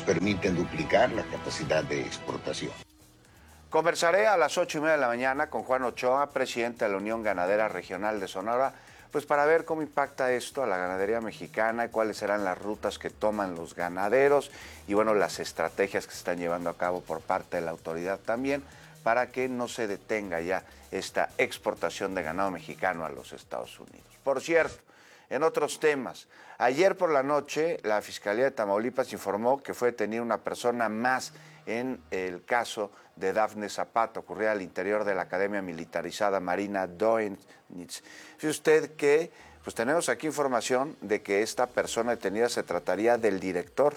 permiten duplicar la capacidad de exportación. Conversaré a las 8:30 de la mañana con Juan Ochoa, presidente de la Unión Ganadera Regional de Sonora, pues para ver cómo impacta esto a la ganadería mexicana y cuáles serán las rutas que toman los ganaderos y bueno, las estrategias que se están llevando a cabo por parte de la autoridad también para que no se detenga ya esta exportación de ganado mexicano a los Estados Unidos. Por cierto, en otros temas, ayer por la noche la Fiscalía de Tamaulipas informó que fue detenida una persona más en el caso de Dafne Zapata, ocurrida al interior de la Academia Militarizada Marina Doenitz. Fíjese usted que pues tenemos aquí información de que esta persona detenida se trataría del director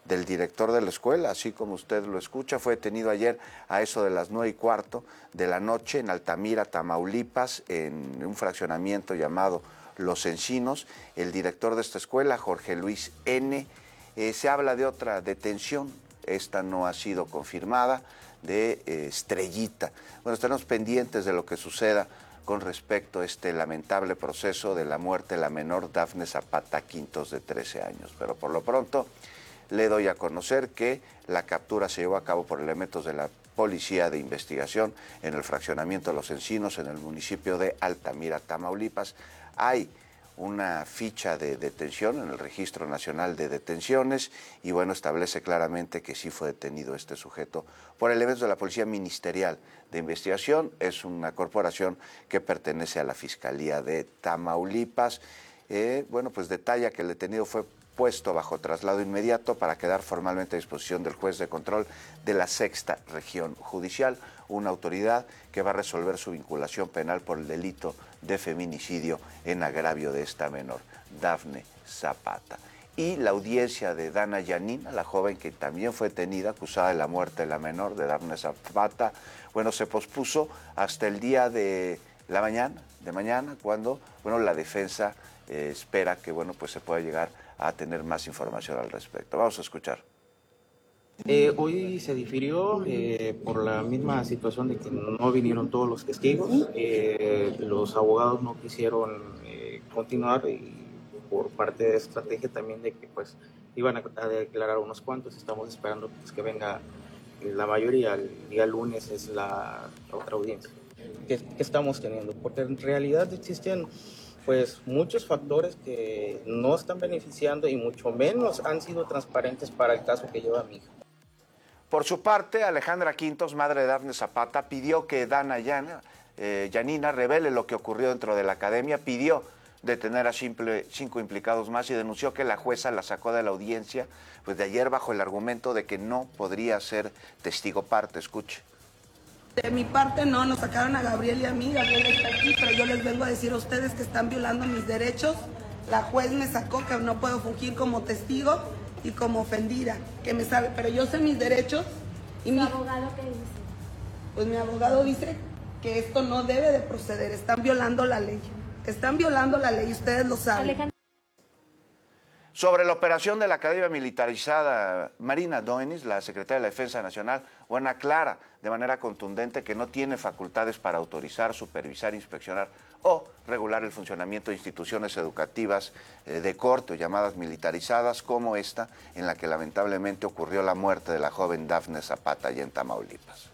de la escuela, así como usted lo escucha. Fue detenido ayer a eso de las 9:15 de la noche en Altamira, Tamaulipas, en un fraccionamiento llamado Los Encinos. El director de esta escuela, Jorge Luis N., se habla de otra detención, esta no ha sido confirmada, de Estrellita. Bueno, estaremos pendientes de lo que suceda con respecto a este lamentable proceso de la muerte de la menor Dafne Zapata Quintos, de 13 años. Pero por lo pronto le doy a conocer que la captura se llevó a cabo por elementos de la Policía de Investigación en el fraccionamiento de Los Encinos, en el municipio de Altamira, Tamaulipas. Hay una ficha de detención en el Registro Nacional de Detenciones y bueno, establece claramente que sí fue detenido este sujeto por elementos de la Policía Ministerial de Investigación. Es una corporación que pertenece a la Fiscalía de Tamaulipas. Bueno, pues detalla que el detenido fue puesto bajo traslado inmediato para quedar formalmente a disposición del juez de control de la Sexta Región Judicial, una autoridad que va a resolver su vinculación penal por el delito de feminicidio en agravio de esta menor, Dafne Zapata. Y la audiencia de Dana Yanina, la joven que también fue detenida, acusada de la muerte de la menor, de Dafne Zapata, bueno, se pospuso hasta el día de mañana, cuando, bueno, la defensa espera que, bueno, pues se pueda llegar a tener más información al respecto. Vamos a escuchar. Hoy se difirió por la misma situación de que no vinieron todos los testigos. Los abogados no quisieron continuar y por parte de estrategia también de que pues iban a declarar unos cuantos. Estamos esperando pues, que venga la mayoría. El día lunes es la otra audiencia que estamos teniendo, porque en realidad existen pues muchos factores que no están beneficiando y mucho menos han sido transparentes para el caso que lleva mi hija. Por su parte, Alejandra Quintos, madre de Dafne Zapata, pidió que Dana Yanina revele lo que ocurrió dentro de la academia, pidió detener a 5 implicados más y denunció que la jueza la sacó de la audiencia pues de ayer bajo el argumento de que no podría ser testigo parte. Escuche. De mi parte no, nos sacaron a Gabriel y a mí, Gabriel está aquí, pero yo les vengo a decir a ustedes que están violando mis derechos. La juez me sacó que no puedo fungir como testigo y como ofendida, que me sabe, pero yo sé mis derechos. Y ¿Su abogado qué dice? Pues mi abogado dice que esto no debe de proceder, están violando la ley, ustedes lo saben. Sobre la operación de la Academia Militarizada Marina Doenitz, la secretaria de la Defensa Nacional, bueno, aclara de manera contundente que no tiene facultades para autorizar, supervisar, inspeccionar o regular el funcionamiento de instituciones educativas de corte o llamadas militarizadas como esta, en la que lamentablemente ocurrió la muerte de la joven Dafne Zapata allá en Tamaulipas.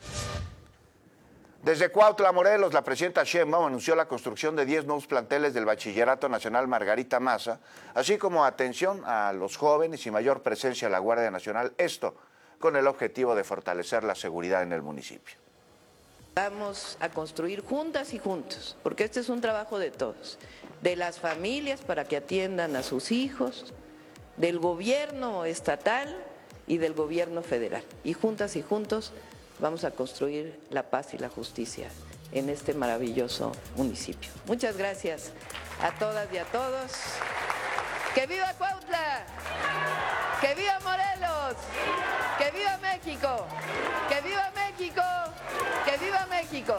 Desde Cuautla, Morelos, la presidenta Sheinbaum anunció la construcción de 10 nuevos planteles del Bachillerato Nacional Margarita Maza, así como atención a los jóvenes y mayor presencia de la Guardia Nacional, esto con el objetivo de fortalecer la seguridad en el municipio. Vamos a construir juntas y juntos, porque este es un trabajo de todos, de las familias para que atiendan a sus hijos, del gobierno estatal y del gobierno federal. Y juntas y juntos vamos a construir la paz y la justicia en este maravilloso municipio. Muchas gracias a todas y a todos. ¡Que viva Cuautla! ¡Que viva Morelos! ¡Que viva México! ¡Que viva México! ¡Que viva México!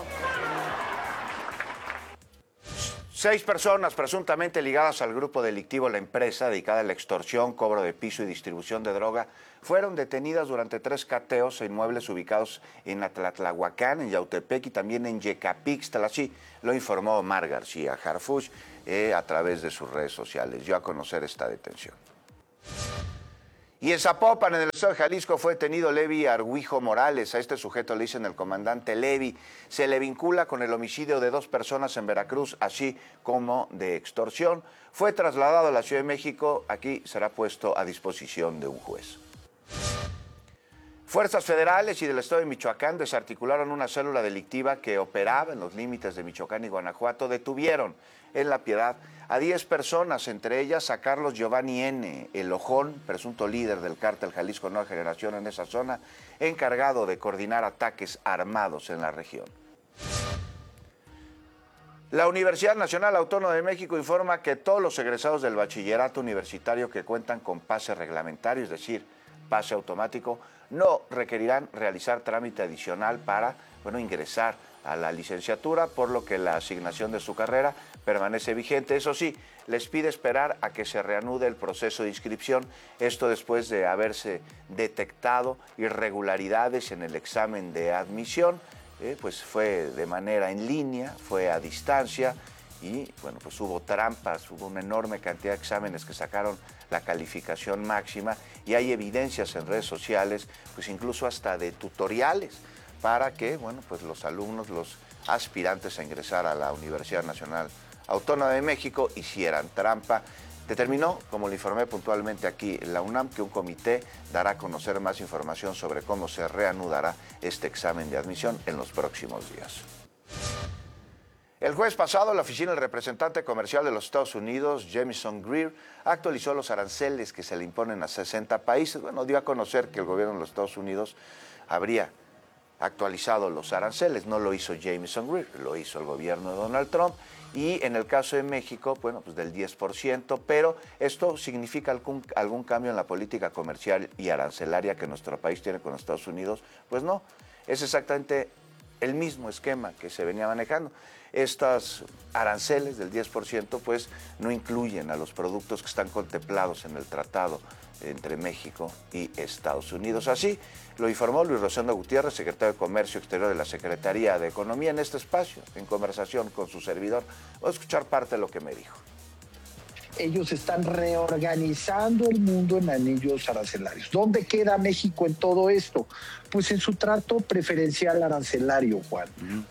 6 personas presuntamente ligadas al grupo delictivo La Empresa, dedicada a la extorsión, cobro de piso y distribución de droga, fueron detenidas durante 3 cateos en inmuebles ubicados en Atlatlahuacán, en Yautepec y también en Yecapixtla. Así lo informó Omar García Harfuch a través de sus redes sociales. Dio a conocer esta detención. Y en Zapopan, en el estado de Jalisco, fue detenido Levi Argüijo Morales. A este sujeto le dicen el comandante Levi. Se le vincula con el homicidio de 2 personas en Veracruz, así como de extorsión. Fue trasladado a la Ciudad de México. Aquí será puesto a disposición de un juez. Fuerzas federales y del estado de Michoacán desarticularon una célula delictiva que operaba en los límites de Michoacán y Guanajuato. Detuvieron en La Piedad a 10 personas, entre ellas a Carlos Giovanni N., el Ojón, presunto líder del cártel Jalisco Nueva Generación en esa zona, encargado de coordinar ataques armados en la región. La Universidad Nacional Autónoma de México informa que todos los egresados del bachillerato universitario que cuentan con pase reglamentario, es decir, pase automático, no requerirán realizar trámite adicional para, ingresar a la licenciatura, por lo que la asignación de su carrera permanece vigente. Eso sí, les pide esperar a que se reanude el proceso de inscripción, esto después de haberse detectado irregularidades en el examen de admisión, pues fue de manera en línea, fue a distancia y pues hubo trampas, hubo una enorme cantidad de exámenes que sacaron la calificación máxima y hay evidencias en redes sociales, pues incluso hasta de tutoriales para que, pues los alumnos, los aspirantes a ingresar a la Universidad Nacional Autónoma de México hicieran trampa. Determinó, como le informé puntualmente aquí en la UNAM, que un comité dará a conocer más información sobre cómo se reanudará este examen de admisión en los próximos días. El jueves pasado, la oficina del representante comercial de los Estados Unidos, Jamieson Greer, actualizó los aranceles que se le imponen a 60 países. Dio a conocer que el gobierno de los Estados Unidos habría actualizado los aranceles. No lo hizo Jamieson Greer, lo hizo el gobierno de Donald Trump. Y en el caso de México, pues del 10%, pero esto significa algún cambio en la política comercial y arancelaria que nuestro país tiene con los Estados Unidos. Pues no, es exactamente el mismo esquema que se venía manejando. Estos aranceles del 10% pues no incluyen a los productos que están contemplados en el tratado entre México y Estados Unidos. Así lo informó Luis Rosendo Gutiérrez, secretario de Comercio Exterior de la Secretaría de Economía, en este espacio, en conversación con su servidor. Voy a escuchar parte de lo que me dijo. Ellos están reorganizando el mundo en anillos arancelarios. ¿Dónde queda México en todo esto? Pues en su trato preferencial arancelario, Juan.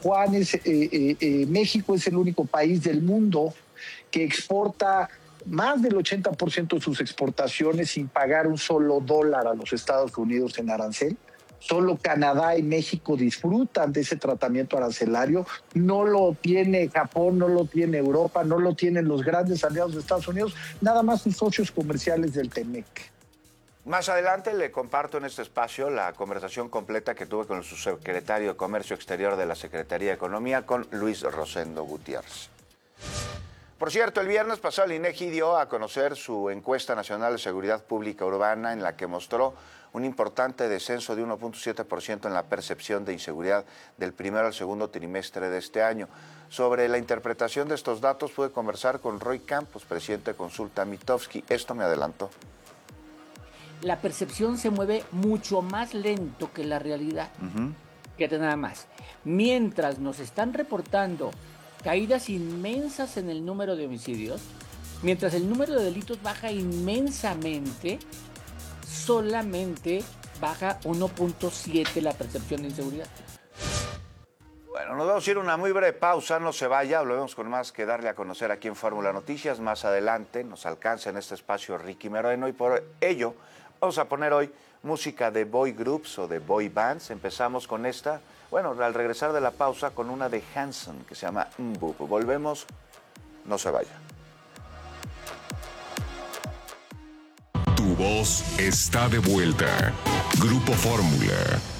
México es el único país del mundo que exporta más del 80% de sus exportaciones sin pagar un solo dólar a los Estados Unidos en arancel. Solo Canadá y México disfrutan de ese tratamiento arancelario. No lo tiene Japón, no lo tiene Europa, no lo tienen los grandes aliados de Estados Unidos, nada más sus socios comerciales del TEMEC. Más adelante le comparto en este espacio la conversación completa que tuve con el subsecretario de Comercio Exterior de la Secretaría de Economía, con Luis Rosendo Gutiérrez. Por cierto, el viernes pasado el INEGI dio a conocer su encuesta nacional de seguridad pública urbana, en la que mostró un importante descenso de 1.7% en la percepción de inseguridad del primero al segundo trimestre de este año. Sobre la interpretación de estos datos pude conversar con Roy Campos, presidente de Consulta Mitofsky. Esto me adelantó. La percepción se mueve mucho más lento que la realidad. Fíjate nada más. Mientras nos están reportando caídas inmensas en el número de homicidios, mientras el número de delitos baja inmensamente, solamente baja 1.7 la percepción de inseguridad. Bueno, nos vamos a ir a una muy breve pausa, no se vaya, volvemos con más que darle a conocer aquí en Fórmula Noticias. Más adelante nos alcanza en este espacio Ricky Moreno y por ello vamos a poner hoy música de boy groups o de boy bands. Empezamos con esta, al regresar de la pausa, con una de Hanson que se llama Mbub. Volvemos, no se vaya. Tu voz está de vuelta. Grupo Fórmula.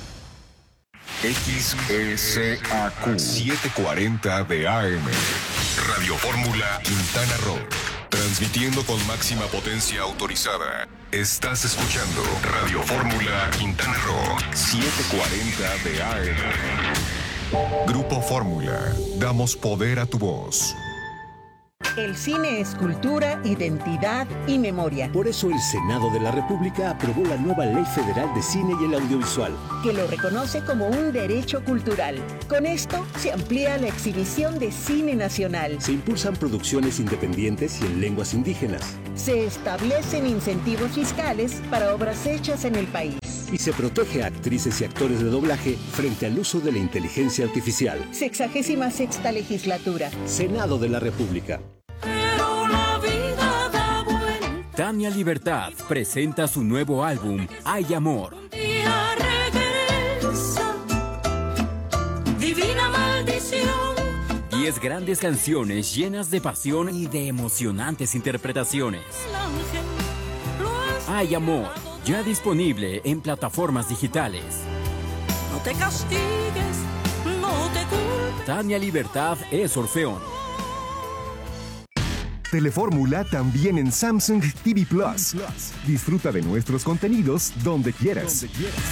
XECAQ 740 de AM. Radio Fórmula Quintana Roo. Transmitiendo con máxima potencia autorizada. Estás escuchando Radio Fórmula Quintana Roo 740 de AM. Grupo Fórmula. Damos poder a tu voz. El cine es cultura, identidad y memoria. Por eso el Senado de la República aprobó la nueva Ley Federal de Cine y el Audiovisual, que lo reconoce como un derecho cultural. Con esto se amplía la exhibición de cine nacional. Se impulsan producciones independientes y en lenguas indígenas. Se establecen incentivos fiscales para obras hechas en el país. Y se protege a actrices y actores de doblaje frente al uso de la inteligencia artificial. 66ª legislatura. Senado de la República. Tania Libertad presenta su nuevo álbum, Hay Amor. Divina maldición. 10 grandes canciones llenas de pasión y de emocionantes interpretaciones. Hay Amor, ya disponible en plataformas digitales. No te castigues, no te culpes. Tania Libertad es Orfeón. Telefórmula también en Samsung TV Plus. Disfruta de nuestros contenidos donde quieras.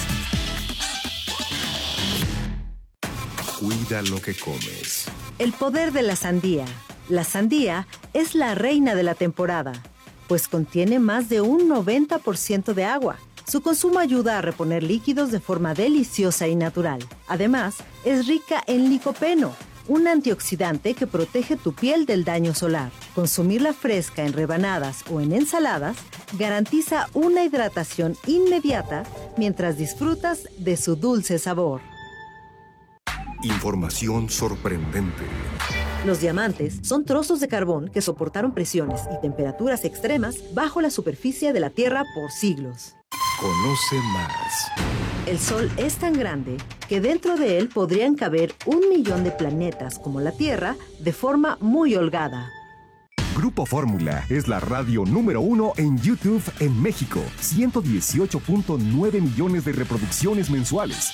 Cuida lo que comes. El poder de la sandía. La sandía es la reina de la temporada, pues contiene más de un 90% de agua. Su consumo ayuda a reponer líquidos de forma deliciosa y natural. Además, es rica en licopeno, un antioxidante que protege tu piel del daño solar. Consumirla fresca en rebanadas o en ensaladas garantiza una hidratación inmediata mientras disfrutas de su dulce sabor. Información sorprendente. Los diamantes son trozos de carbón que soportaron presiones y temperaturas extremas bajo la superficie de la Tierra por siglos. Conoce más. El Sol es tan grande que dentro de él podrían caber 1 millón de planetas como la Tierra de forma muy holgada. Grupo Fórmula es la radio número 1 en YouTube en México. 118.9 millones de reproducciones mensuales.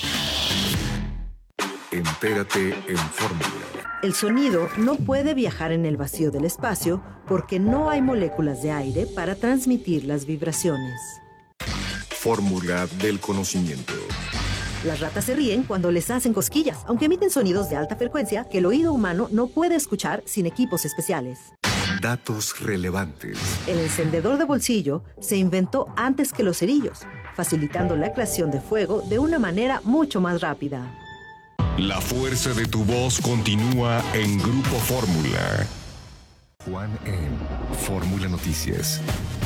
Entérate en Fórmula. El sonido no puede viajar en el vacío del espacio porque no hay moléculas de aire para transmitir las vibraciones. Fórmula del conocimiento. Las ratas se ríen cuando les hacen cosquillas, aunque emiten sonidos de alta frecuencia que el oído humano no puede escuchar sin equipos especiales. Datos relevantes. El encendedor de bolsillo se inventó antes que los cerillos, facilitando la creación de fuego de una manera mucho más rápida. La fuerza de tu voz continúa en Grupo Fórmula. Juan en Fórmula Noticias.